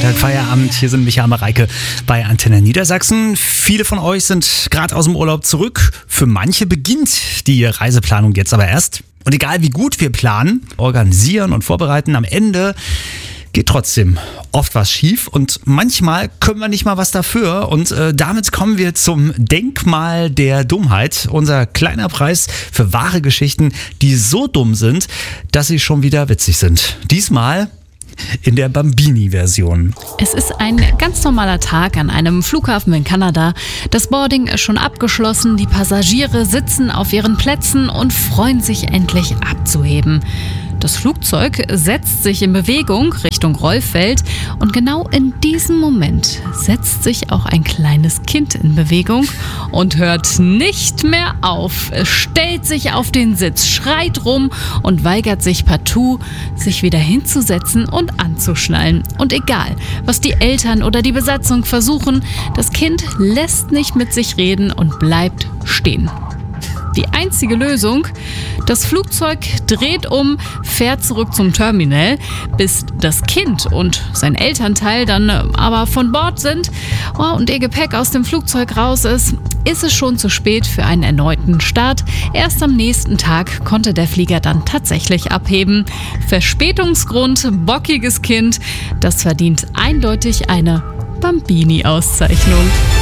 Freitag Feierabend. Hier sind Micha und Mareike bei Antenne Niedersachsen. Viele von euch sind gerade aus dem Urlaub zurück. Für manche beginnt die Reiseplanung jetzt aber erst. Und egal wie gut wir planen, organisieren und vorbereiten, am Ende geht trotzdem oft was schief und manchmal können wir nicht mal was dafür. Und damit kommen wir zum Denkmal der Dummheit. Unser kleiner Preis für wahre Geschichten, die so dumm sind, dass sie schon wieder witzig sind. Diesmal in der Bambini-Version. Es ist ein ganz normaler Tag an einem Flughafen in Kanada. Das Boarding ist schon abgeschlossen, die Passagiere sitzen auf ihren Plätzen und freuen sich endlich abzuheben. Das Flugzeug setzt sich in Bewegung Richtung Rollfeld und genau in diesem Moment setzt sich auch ein kleines Kind in Bewegung und hört nicht mehr auf. Es stellt sich auf den Sitz, schreit rum und weigert sich partout, sich wieder hinzusetzen und anzuschnallen. Und egal, was die Eltern oder die Besatzung versuchen, das Kind lässt nicht mit sich reden und bleibt stehen. Die einzige Lösung: das Flugzeug dreht um, fährt zurück zum Terminal. Bis das Kind und sein Elternteil dann aber von Bord sind und ihr Gepäck aus dem Flugzeug raus ist es schon zu spät für einen erneuten Start. Erst am nächsten Tag konnte der Flieger dann tatsächlich abheben. Verspätungsgrund: bockiges Kind. Das verdient eindeutig eine Bambini-Auszeichnung.